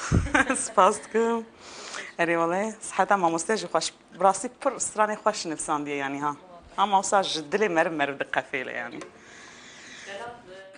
سپاس دکم. اری والله صحت ما مستجی خوش براسی پر استرانی خوش نفسان دیه یعنی ها. هم اوساج دلی مرد دقفیله یعنی.